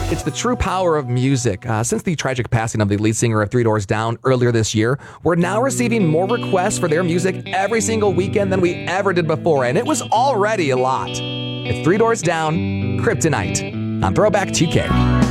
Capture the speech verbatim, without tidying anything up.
It's the true power of music. Uh, since the tragic passing of the lead singer of Three Doors Down earlier this year, we're now receiving more requests for their music every single weekend than we ever did before, and it was already a lot. It's Three Doors Down, Kryptonite, on Throwback two K.